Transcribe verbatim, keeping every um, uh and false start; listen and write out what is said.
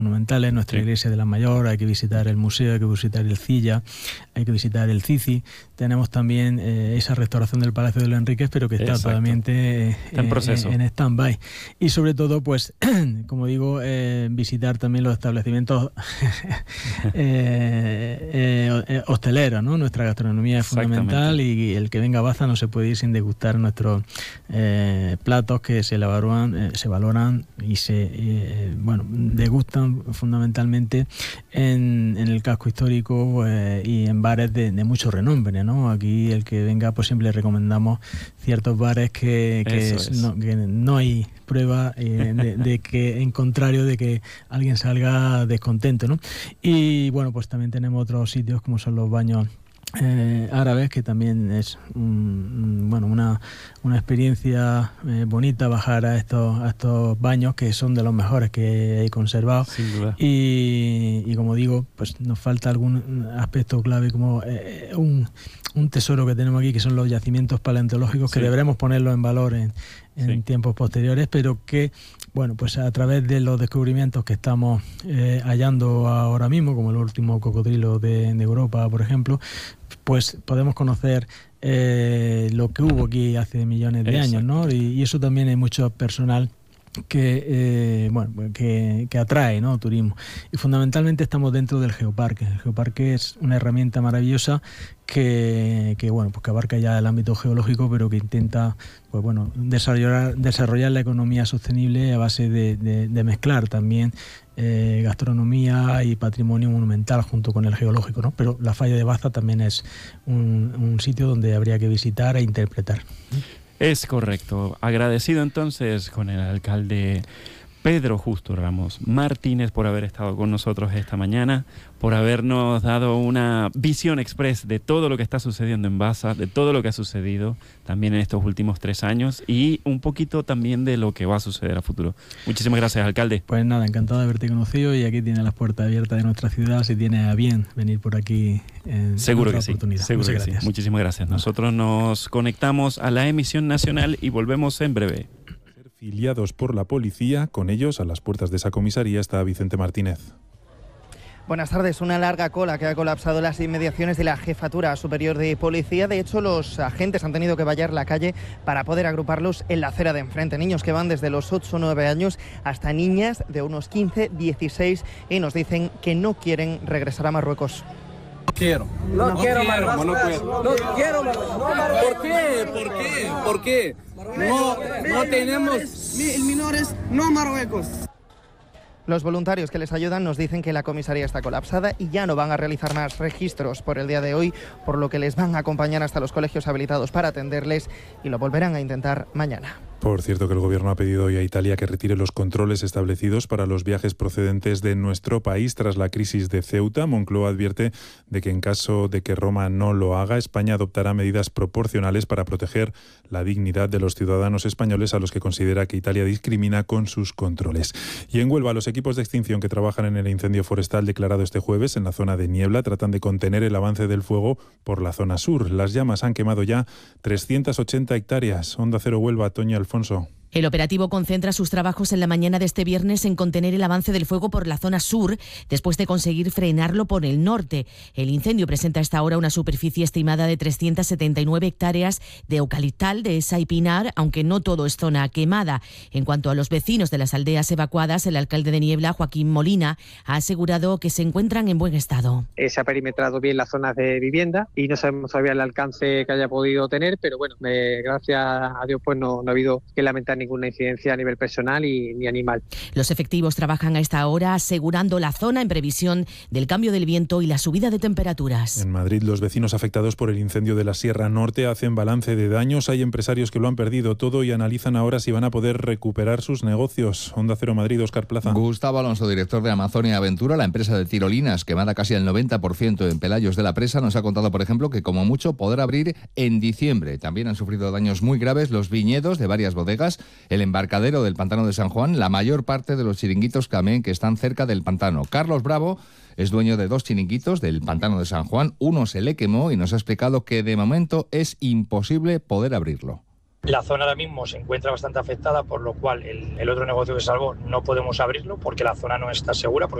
monumentales, nuestra sí. iglesia de la Mayor, hay que visitar el museo, hay que visitar el Cilla, hay que visitar el Cici. Tenemos también eh, esa restauración del Palacio de los Enríquez, pero que está totalmente eh, está en proceso, en, en stand-by. Y sobre todo, pues, como digo, eh, visitar también los establecimientos eh, eh, hosteleros, ¿no? Nuestra gastronomía es fundamental y el que venga a Baza no se puede ir sin degustar nuestros eh, platos que se valoran, eh, se valoran y se, eh, bueno, degustan fundamentalmente en, en el casco histórico eh, y en bares de, de mucho renombre, ¿no? Aquí el que venga, pues siempre le recomendamos ciertos bares que, que, es, no, que no hay prueba eh, de, de que, en contrario de que alguien salga descontento, ¿no? Y bueno, pues también tenemos otros sitios como son los baños Eh, árabes, que también es un, bueno una, una experiencia eh, bonita bajar a estos a estos baños que son de los mejores que hay conservados. Sin duda. Y, y como digo, pues nos falta algún aspecto clave como eh, un, un tesoro que tenemos aquí, que son los yacimientos paleontológicos, sí. que deberemos ponerlos en valor en, en sí. tiempos posteriores, pero que bueno, pues a través de los descubrimientos que estamos eh, hallando ahora mismo, como el último cocodrilo de, de Europa, por ejemplo, pues podemos conocer eh, lo que hubo aquí hace millones de Exacto. años, ¿no? Y, y eso también hay mucho personal que eh, bueno que, que atrae, ¿no? Turismo. Y fundamentalmente estamos dentro del geoparque. El geoparque es una herramienta maravillosa que, que bueno pues que abarca ya el ámbito geológico, pero que intenta pues bueno desarrollar desarrollar la economía sostenible a base de, de, de mezclar también eh, gastronomía y patrimonio monumental junto con el geológico, ¿no? Pero la falla de Baza también es un, un sitio donde habría que visitar e interpretar. Es correcto. Agradecido entonces con el alcalde Pedro Justo Ramos Martínez por haber estado con nosotros esta mañana, por habernos dado una visión express de todo lo que está sucediendo en Baza, de todo lo que ha sucedido también en estos últimos tres años y un poquito también de lo que va a suceder a futuro. Muchísimas gracias, alcalde. Pues nada, encantado de haberte conocido y aquí tiene las puertas abiertas de nuestra ciudad si tiene a bien venir por aquí en Seguro que sí, oportunidad. Seguro que gracias. sí. Muchísimas gracias. Nosotros nos conectamos a la emisión nacional y volvemos en breve. Filiados por la policía, con ellos a las puertas de esa comisaría está Vicente Martínez. Buenas tardes. Una larga cola que ha colapsado las inmediaciones de la Jefatura Superior de Policía. De hecho, los agentes han tenido que vallar la calle para poder agruparlos en la acera de enfrente. Niños que van desde los ocho o nueve años hasta niñas de unos quince, dieciséis y nos dicen que no quieren regresar a Marruecos. No quiero. No, no quiero, quiero Marruecos. No, puedo. no quiero, Marruecos. ¿Por qué? ¿Por qué? ¿Por qué? No, no tenemos menores, no Marruecos. Los voluntarios que les ayudan nos dicen que la comisaría está colapsada y ya no van a realizar más registros por el día de hoy, por lo que les van a acompañar hasta los colegios habilitados para atenderles y lo volverán a intentar mañana. Por cierto, que el Gobierno ha pedido hoy a Italia que retire los controles establecidos para los viajes procedentes de nuestro país tras la crisis de Ceuta. Moncloa advierte de que en caso de que Roma no lo haga, España adoptará medidas proporcionales para proteger la dignidad de los ciudadanos españoles a los que considera que Italia discrimina con sus controles. Y en Huelva, los equipos de extinción que trabajan en el incendio forestal declarado este jueves en la zona de Niebla tratan de contener el avance del fuego por la zona sur. Las llamas han quemado ya trescientas ochenta hectáreas. Onda Cero Huelva, Toño Alfonso. El operativo concentra sus trabajos en la mañana de este viernes en contener el avance del fuego por la zona sur, después de conseguir frenarlo por el norte. El incendio presenta hasta ahora una superficie estimada de trescientas setenta y nueve hectáreas de eucaliptal, dehesa y pinar, aunque no todo es zona quemada. En cuanto a los vecinos de las aldeas evacuadas, el alcalde de Niebla, Joaquín Molina, ha asegurado que se encuentran en buen estado. Se ha perimetrado bien las zonas de vivienda y no sabemos todavía el alcance que haya podido tener, pero bueno, eh, gracias a Dios pues no, no ha habido que lamentar ninguna incidencia a nivel personal y ni animal. Los efectivos trabajan a esta hora asegurando la zona en previsión del cambio del viento y la subida de temperaturas. En Madrid, los vecinos afectados por el incendio de la Sierra Norte hacen balance de daños. Hay empresarios que lo han perdido todo y analizan ahora si van a poder recuperar sus negocios. Onda Cero Madrid, Óscar Plaza. Gustavo Alonso, director de Amazonia Aventura, la empresa de tirolinas quemada casi al noventa por ciento en Pelayos de la Presa, nos ha contado, por ejemplo, que como mucho podrá abrir en diciembre. También han sufrido daños muy graves los viñedos de varias bodegas, el embarcadero del pantano de San Juan, la mayor parte de los chiringuitos Camén que están cerca del pantano. Carlos Bravo es dueño de dos chiringuitos del pantano de San Juan. Uno se le quemó y nos ha explicado que de momento es imposible poder abrirlo. La zona ahora mismo se encuentra bastante afectada, por lo cual el, el otro negocio que salvó no podemos abrirlo porque la zona no está segura.